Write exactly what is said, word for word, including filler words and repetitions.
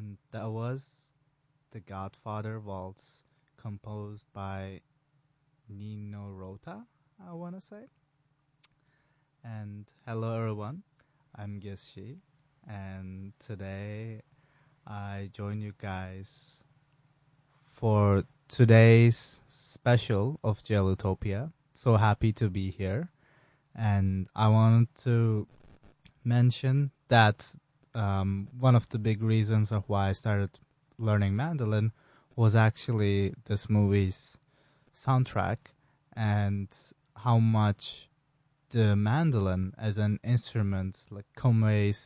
And that was The Godfather Waltz, composed by Nino Rota, I want to say. And hello, everyone. I'm Geshi, and today I join you guys for today's special of Jelutopia. So happy to be here. And I wanted to mention that um, one of the big reasons of why I started learning mandolin was actually this movie's soundtrack and how much the mandolin as an instrument like conveys